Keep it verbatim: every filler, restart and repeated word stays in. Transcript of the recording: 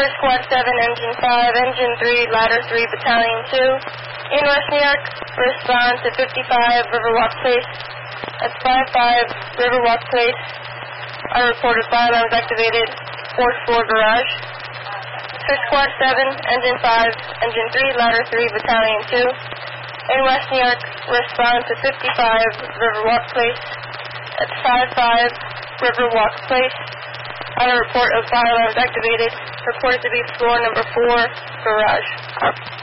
For Squad seven, Engine five, Engine three, Ladder three, Battalion two. In West New York, respond to fifty-five Riverwalk Place. That's five five Riverwalk Place. I reported fire alarms activated, fourth floor garage. For Squad seven, Engine five, Engine three, Ladder three, Battalion two. In West New York, respond to fifty-five Riverwalk Place. That's five five Riverwalk Place. On a report of fire alarms activated, reported to be floor number four, garage.